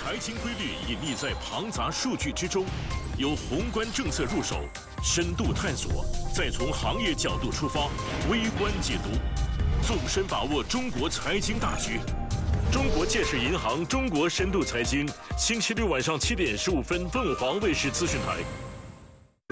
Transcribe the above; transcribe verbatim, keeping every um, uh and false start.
财经规律隐匿在庞杂数据之中，由宏观政策入手，深度探索，再从行业角度出发，微观解读，纵深把握中国财经大局。中国建设银行中国深度财经，星期六晚上七点十五分，凤凰卫视资讯台。